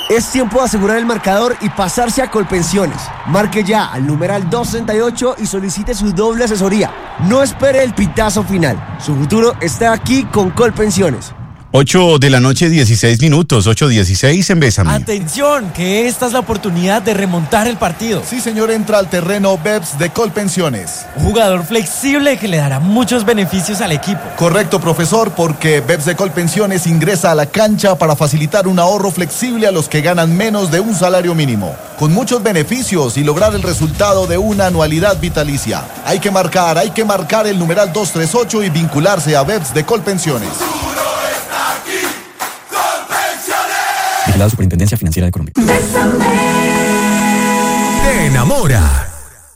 Es tiempo de asegurar el marcador y pasarse a Colpensiones. Marque ya al numeral 268 y solicite su doble asesoría. No espere el pitazo final. Su futuro está aquí con Colpensiones. 8 de la noche, 16 minutos, 8:16 en Bésame. Atención, que esta es la oportunidad de remontar el partido. Sí, señor, entra al terreno BEPS de Colpensiones. Un jugador flexible que le dará muchos beneficios al equipo. Correcto, profesor, porque BEPS de Colpensiones ingresa a la cancha para facilitar un ahorro flexible a los que ganan menos de un salario mínimo, con muchos beneficios y lograr el resultado de una anualidad vitalicia. Hay que marcar el numeral 238 y vincularse a BEPS de Colpensiones. La Superintendencia Financiera de Colombia. Te enamora